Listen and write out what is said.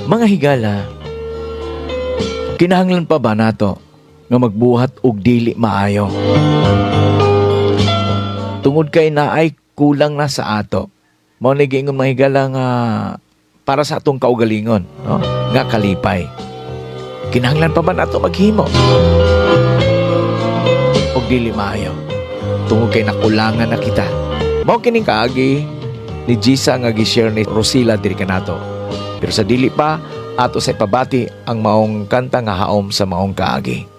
Mga higala, kinahanglan pa ba nato nga magbuhat og dili maayo? Tungod kay naay kulang na sa ato. Mao ni giingon mga higala nga para sa atong kaugalingon, no? Nga kalipay. Kinahanglan pa ba nato maghimo og dili maayo? Tungod kay nakulangan na kita. Mao kining kaagi ni Gisa nga gi-share ni Rosila diri kanato. Pero sa dili pa ato sa ipabati ang maong kanta nga haom sa maong kaagi.